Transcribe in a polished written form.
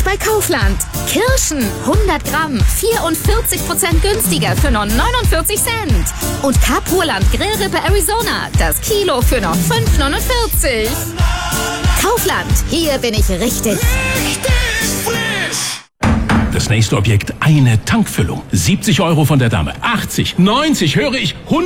bei Kaufland. Kirschen 100 Gramm 44% günstiger für nur 49 Cent. Und Kapurland Grillrippe Arizona, das Kilo für nur 5,49. Kaufland, hier bin ich richtig. Das nächste Objekt, eine Tankfüllung. 70 € von der Dame. 80, 90, höre ich, 100.